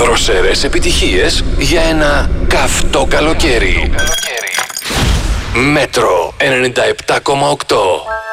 Δροσερές επιτυχίες για ένα καυτό καλοκαίρι. Μέτρο 97,8.